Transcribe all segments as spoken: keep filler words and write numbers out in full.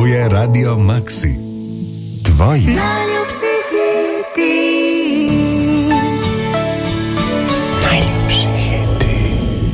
je Radio Maxi. Tvoji. Najljubši hiti. Najljubši hiti.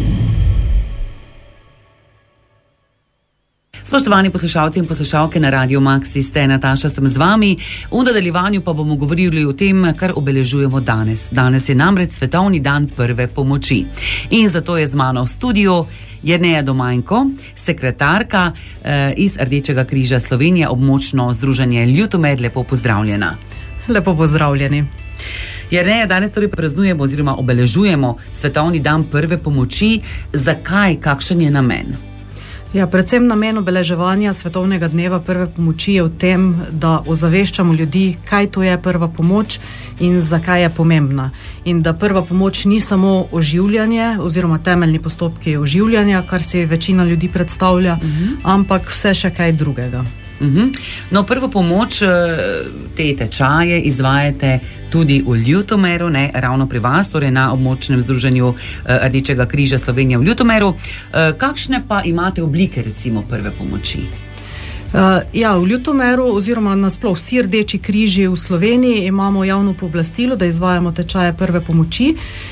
Spoštovani poslušalci in poslušalke na Radio Maxi, ste Nataša, sem z vami. V nadaljevanju pa bomo govorili o tem, kar obeležujemo danes. Danes je namreč Svetovni dan prve pomoči. In zato je z mano v studiu Jerneja Domajnko, sekretarka eh, iz Rdečega križa Slovenije, območno združenje Ljutomer. Lepo pozdravljena. Lepo pozdravljeni. Jerneja, danes torej praznujemo oziroma obeležujemo Svetovni dan prve pomoči. Zakaj? Kakšen je namen? Ja, predvsem namen obeleževanja Svetovnega dneva prve pomoči je v tem, da ozaveščamo ljudi, kaj to je prva pomoč in zakaj je pomembna. In da prva pomoč ni samo oživljanje oziroma temeljni postopki oživljanja, kar si večina ljudi predstavlja, uh-huh. ampak vse še kaj drugega. Uh-huh. No, prvo pomoč, te tečaje izvajate tudi v Ljutomeru, ne, ravno pri vas, torej na območnem združenju Rdečega križa Slovenije v Ljutomeru. Kakšne pa imate oblike, recimo, prve pomoči? Uh, ja, v Ljutomeru oziroma nasploh vsi Rdeči križi v Sloveniji imamo javno pooblastilo, da izvajamo tečaje prve pomoči.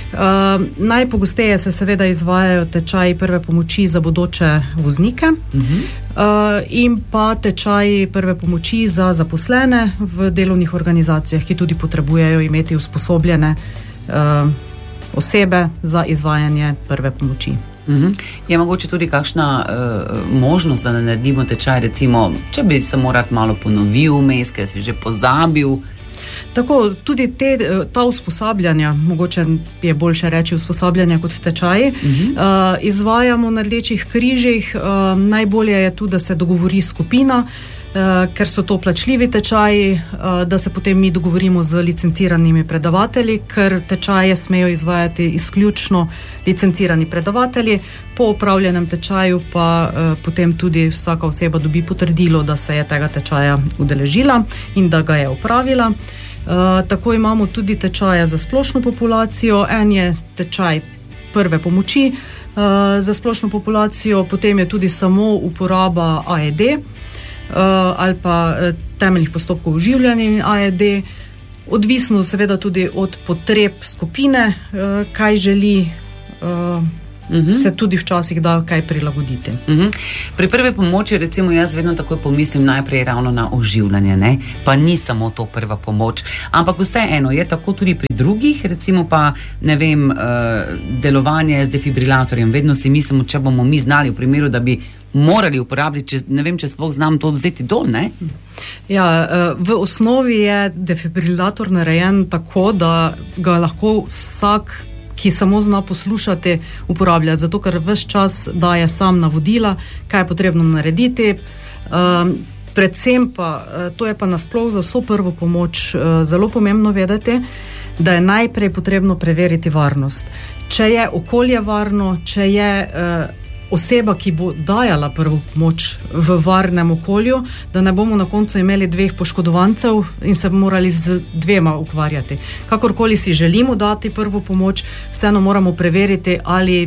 Uh, najpogosteje se seveda izvajajo tečaji prve pomoči za bodoče voznike uh-huh. uh, in pa tečaji prve pomoči za zaposlene v delovnih organizacijah, ki tudi potrebujejo imeti usposobljene uh, osebe za izvajanje prve pomoči. Uh-huh. Je mogoče tudi kakšna uh, možnost, da ne naredimo tečaj, recimo, če bi se morat malo ponovil vmes, ker si že pozabil? Tako, tudi te, ta usposabljanja, mogoče je boljše reči usposabljanja kot tečaji, uh-huh. uh, izvajamo na Rdečih križih. Uh, najbolje je tu, da se dogovori skupina, Uh, ker so to plačljivi tečaji, uh, da se potem mi dogovorimo z licenciranimi predavatelji, ker tečaje smejo izvajati izključno licencirani predavatelji. Po opravljenem tečaju pa uh, potem tudi vsaka oseba dobi potrdilo, da se je tega tečaja udeležila in da ga je opravila. Uh, tako imamo tudi tečaje za splošno populacijo. En je tečaj prve pomoči uh, za splošno populacijo, potem je tudi samo uporaba A E D, Uh, ali pa uh, temeljnih postopkov oživljanja in A E D, odvisno seveda tudi od potreb skupine, uh, kaj želi, uh, uh-huh. se tudi včasih da kaj prilagoditi. Uh-huh. Pri prvi pomoči, recimo, jaz vedno takoj pomislim najprej ravno na oživljanje, ne? Pa ni samo to prva pomoč, ampak vseeno je tako tudi pri drugih, recimo pa, ne vem, uh, delovanje z defibrilatorjem. Vedno si mislimo, če bomo mi znali v primeru, da bi morali uporabiti, če, ne vem, če sploh znam to vzeti dol, ne? Ja, v osnovi je defibrilator narejen tako, da ga lahko vsak, ki samo zna poslušati, uporablja, zato ker ves čas daje sam navodila, kaj je potrebno narediti. Um, predvsem pa, to je pa nasploh za vso prvo pomoč zelo pomembno vedeti, da je najprej potrebno preveriti varnost. Če je okolje varno, če je uh, oseba, ki bo dajala prvo pomoč v varnem okolju, da ne bomo na koncu imeli dveh poškodovancev in se morali z dvema ukvarjati. Kakorkoli si želimo dati prvo pomoč, vseeno moramo preveriti, ali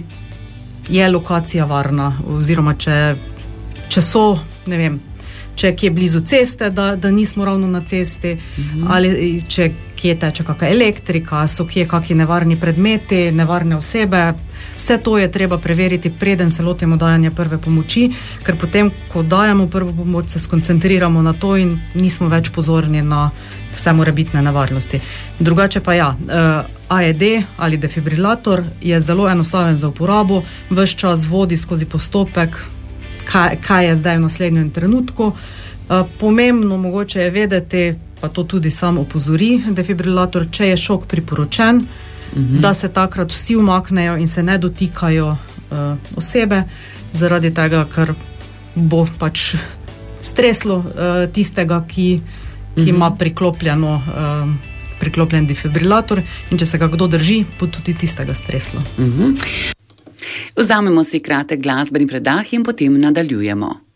je lokacija varna, oziroma če, če so, ne vem, če kje blizu ceste, da, da nismo ravno na cesti, mm-hmm. ali če kje teče kakšna elektrika, so kje kakšni nevarni predmeti, nevarne osebe. Vse to je treba preveriti, preden se lotimo dajanja prve pomoči, ker potem, ko dajamo prvo pomoč, se skoncentriramo na to in nismo več pozorni na vse morebitne nevarnosti. Drugače pa ja, A E D ali defibrilator je zelo enostaven za uporabo, ves čas vodi skozi postopek, kaj, kaj je zdaj v naslednjem trenutku. Pomembno mogoče je vedeti, pa to tudi sam opozori defibrilator, če je šok priporočen, mm-hmm. da se takrat vsi umaknejo in se ne dotikajo uh, osebe, zaradi tega, ker bo pač streslo uh, tistega, ki, ki mm-hmm. ima priklopljeno, uh, priklopljen defibrilator, in če se ga kdo drži, bo tudi tistega streslo. Mm-hmm. Vzamemo si kratek glasbeni predah in potem nadaljujemo.